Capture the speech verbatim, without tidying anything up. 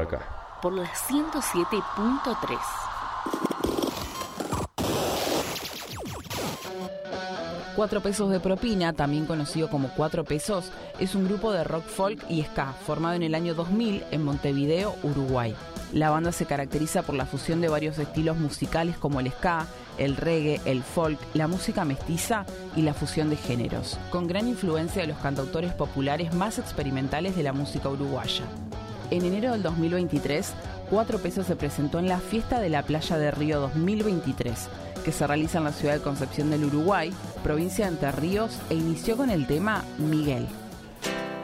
acá. Por la ciento siete punto tres. Cuatro Pesos de Propina, también conocido como Cuatro Pesos, es un grupo de rock folk y ska formado en el año dos mil en Montevideo, Uruguay. La banda se caracteriza por la fusión de varios estilos musicales como el ska, el reggae, el folk, la música mestiza y la fusión de géneros, con gran influencia de los cantautores populares más experimentales de la música uruguaya. En enero del dos mil veintitrés, Cuatro Pesos se presentó en la Fiesta de la Playa de Río dos mil veintitrés, que se realiza en la ciudad de Concepción del Uruguay, provincia de Entre Ríos, e inició con el tema Miguel.